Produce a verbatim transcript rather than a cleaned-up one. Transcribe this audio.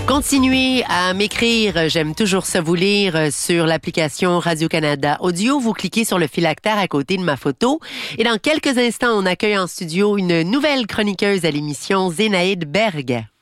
Continuez à m'écrire. J'aime toujours ça vous lire sur l'application Radio-Canada Audio. Vous cliquez sur le phylactère à côté de ma photo. Et dans quelques instants, on accueille en studio une nouvelle chroniqueuse à l'émission, Zénaïde Berg.